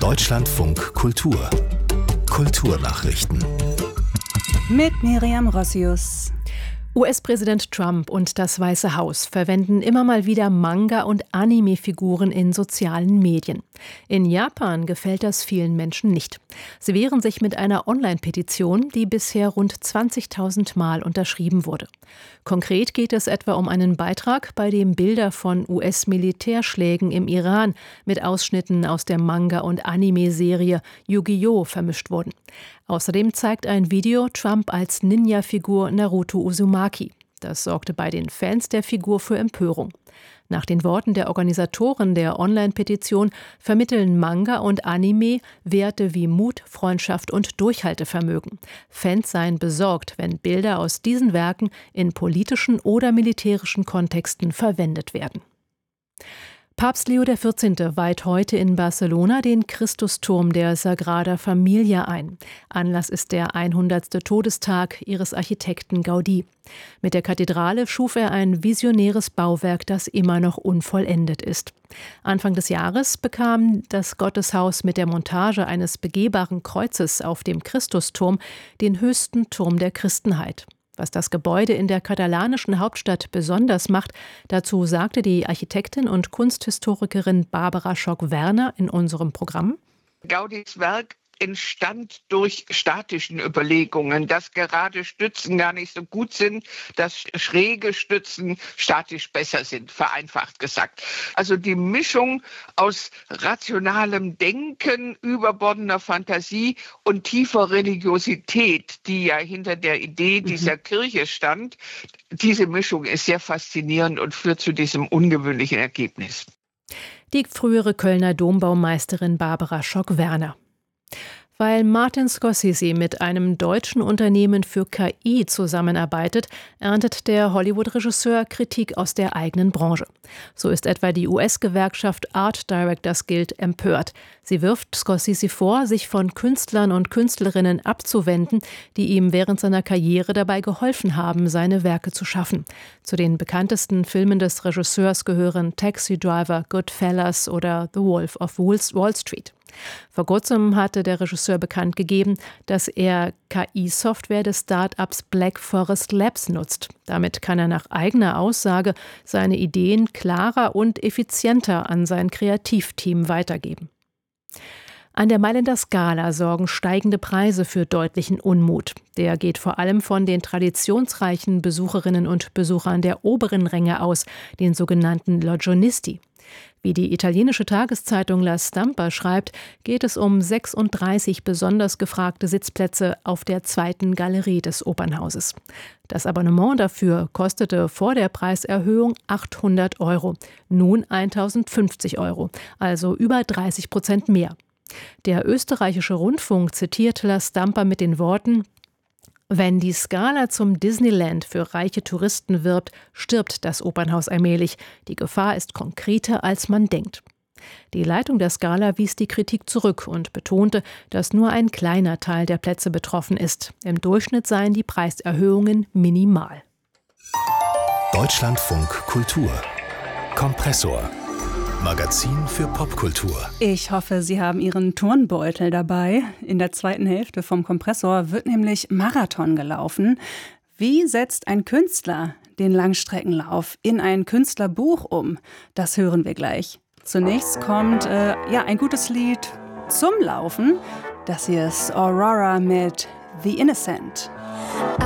Deutschlandfunk Kultur. Kulturnachrichten. Mit Miriam Rossius. US-Präsident Trump und das Weiße Haus verwenden immer mal wieder Manga- und Anime-Figuren in sozialen Medien. In Japan gefällt das vielen Menschen nicht. Sie wehren sich mit einer Online-Petition, die bisher rund 20.000 Mal unterschrieben wurde. Konkret geht es etwa um einen Beitrag, bei dem Bilder von US-Militärschlägen im Iran mit Ausschnitten aus der Manga- und Anime-Serie Yu-Gi-Oh! Vermischt wurden. Außerdem zeigt ein Video Trump als Ninja-Figur Naruto Uzumaki. Das sorgte bei den Fans der Figur für Empörung. Nach den Worten der Organisatoren der Online-Petition vermitteln Manga und Anime Werte wie Mut, Freundschaft und Durchhaltevermögen. Fans seien besorgt, wenn Bilder aus diesen Werken in politischen oder militärischen Kontexten verwendet werden. Papst Leo XIV. Weiht heute in Barcelona den Christusturm der Sagrada Familia ein. Anlass ist der 100. Todestag ihres Architekten Gaudí. Mit der Kathedrale schuf er ein visionäres Bauwerk, das immer noch unvollendet ist. Anfang des Jahres bekam das Gotteshaus mit der Montage eines begehbaren Kreuzes auf dem Christusturm den höchsten Turm der Christenheit. Was das Gebäude in der katalanischen Hauptstadt besonders macht, dazu sagte die Architektin und Kunsthistorikerin Barbara Schock-Werner in unserem Programm. Gaudís Werk entstand durch statischen Überlegungen, dass gerade Stützen gar nicht so gut sind, dass schräge Stützen statisch besser sind, vereinfacht gesagt. Also die Mischung aus rationalem Denken, überbordener Fantasie und tiefer Religiosität, die ja hinter der Idee dieser Kirche stand, diese Mischung ist sehr faszinierend und führt zu diesem ungewöhnlichen Ergebnis. Die frühere Kölner Dombaumeisterin Barbara Schock-Werner. Weil Martin Scorsese mit einem deutschen Unternehmen für KI zusammenarbeitet, erntet der Hollywood-Regisseur Kritik aus der eigenen Branche. So ist etwa die US-Gewerkschaft Art Directors Guild empört. Sie wirft Scorsese vor, sich von Künstlern und Künstlerinnen abzuwenden, die ihm während seiner Karriere dabei geholfen haben, seine Werke zu schaffen. Zu den bekanntesten Filmen des Regisseurs gehören Taxi Driver, Goodfellas oder The Wolf of Wall Street. Vor kurzem hatte der Regisseur bekannt gegeben, dass er KI-Software des Start-ups Black Forest Labs nutzt. Damit kann er nach eigener Aussage seine Ideen klarer und effizienter an sein Kreativteam weitergeben. An der Mailänder Scala sorgen steigende Preise für deutlichen Unmut. Der geht vor allem von den traditionsreichen Besucherinnen und Besuchern der oberen Ränge aus, den sogenannten Logionisti. Wie die italienische Tageszeitung La Stampa schreibt, geht es um 36 besonders gefragte Sitzplätze auf der zweiten Galerie des Opernhauses. Das Abonnement dafür kostete vor der Preiserhöhung 800 €, nun 1.050 €, also über 30% mehr. Der österreichische Rundfunk zitiert La Stampa mit den Worten: Wenn die Scala zum Disneyland für reiche Touristen wirbt, stirbt das Opernhaus allmählich. Die Gefahr ist konkreter, als man denkt. Die Leitung der Scala wies die Kritik zurück und betonte, dass nur ein kleiner Teil der Plätze betroffen ist. Im Durchschnitt seien die Preiserhöhungen minimal. Deutschlandfunk Kultur. Kompressor. Magazin für Popkultur. Ich hoffe, Sie haben Ihren Turnbeutel dabei. In der zweiten Hälfte vom Kompressor wird nämlich Marathon gelaufen. Wie setzt ein Künstler den Langstreckenlauf in ein Künstlerbuch um? Das hören wir gleich. Zunächst kommt ein gutes Lied zum Laufen. Das hier ist Aurora mit The Innocent.